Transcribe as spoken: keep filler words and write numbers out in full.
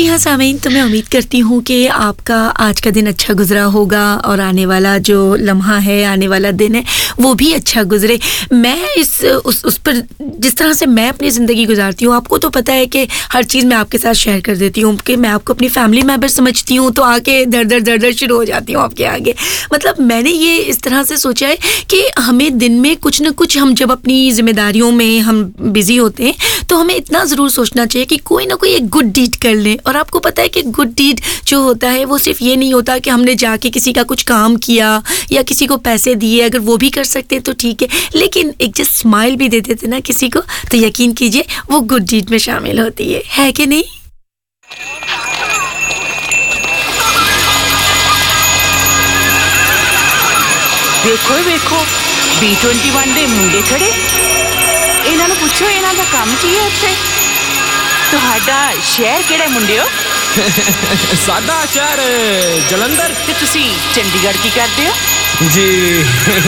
जी हाँ सामीन, तो मैं उम्मीद करती हूँ कि आपका आज का दिन अच्छा गुजरा होगा और आने वाला जो लम्हा है, आने वाला दिन है, वो भी अच्छा गुजरे। मैं इस उस उस पर जिस तरह से मैं अपनी ज़िंदगी गुजारती हूँ, आपको तो पता है कि हर चीज़ मैं आपके साथ शेयर कर देती हूँ कि मैं आपको अपनी फैमिली मेंबर समझती हूँ, तो आके दर दर दर दर शुरू हो जाती हूँ आपके आगे। मतलब मैंने ये इस तरह से सोचा है कि हमें दिन में कुछ न कुछ, हम जब अपनी ज़िम्मेदारियों में हम बिज़ी होते हैं, तो हमें इतना ज़रूर सोचना चाहिए कि कोई ना कोई एक गुड डीड कर लें। और आपको पता है कि गुड डीड जो होता है वो सिर्फ ये नहीं होता कि हमने जाके किसी का कुछ काम किया या किसी को पैसे दिए, अगर वो भी कर सकते हैं तो ठीक है, लेकिन एक जस्ट स्माइल भी दे देते ना किसी को, तो यकीन कीजिए वो गुड डीड में शामिल होती है, है कि नहीं? देखो देखो बी ट्वेंटी वन ਦੇ ਮੁੰਡੇ ਖੜੇ। ਇਹਨਾਂ ਨੂੰ ਪੁੱਛੋ ਇਹਨਾਂ ਦਾ ਕੰਮ ਕੀ ਹੈ ਇੱਥੇ। ਤੁਹਾਡਾ ਸ਼ਹਿਰ ਕਿਹੜਾ ਮੁੰਡਿਓ? ਸਾਡਾ ਸ਼ਹਿਰ ਜਲੰਧਰ। ਤੇ ਤੁਸੀਂ ਚੰਡੀਗੜ੍ਹ ਕੀ ਕਰਦੇ ਹੋ? ਜੀ